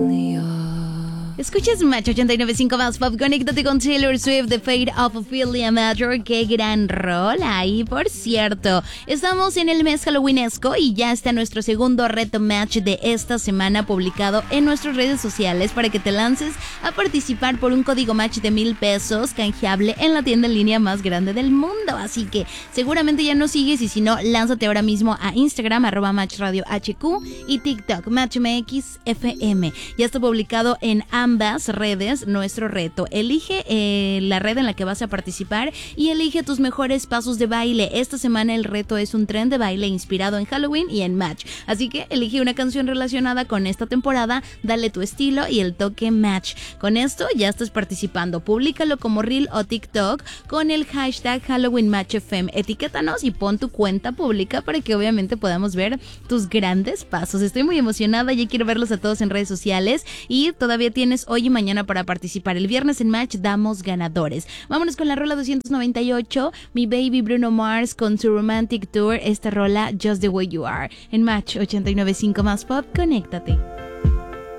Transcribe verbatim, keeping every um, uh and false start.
Escuchas Match ochenta y nueve punto cinco más Pop. Conéctate con Taylor Swift, The Fate of Ophelia Major. Qué gran rol ahí, por cierto. Estamos en el mes halloweenesco y ya está nuestro segundo reto Match de esta semana publicado en nuestras redes sociales para que te lances a participar por un código Match de mil pesos canjeable en la tienda en línea más grande del mundo. Así que seguramente ya nos sigues y si no, lánzate ahora mismo a Instagram, arroba Match Radio H Q y TikTok, Match M X F M. Ya está publicado en ambas redes nuestro reto. Elige eh, la red en la que vas a participar y elige tus mejores pasos de baile. Esta semana el reto es un tren de baile inspirado en Halloween y en Match. Así que elige una canción relacionada con esta temporada, dale tu estilo y el toque Match. Con esto ya estás participando. Públicalo como Reel o TikTok con el hashtag Halloween Match F M. Etiquétanos y pon tu cuenta pública para que obviamente podamos ver tus grandes pasos. Estoy muy emocionada, ya quiero verlos a todos en redes sociales y todavía tienes hoy y mañana para participar. El viernes en Match damos ganadores. Vámonos con la rola doscientos noventa y ocho, mi baby Bruno Mars con su Romantic Tour, esta rola Just the Way You Are. En Match ochenta y nueve punto cinco más Pop, conéctate.